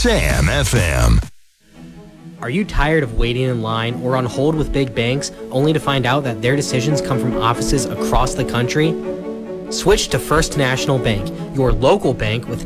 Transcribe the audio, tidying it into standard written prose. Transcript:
Sam FM. Are you tired of waiting in line or on hold with big banks only to find out that their decisions come from offices across the country? Switch to First National Bank, your local bank with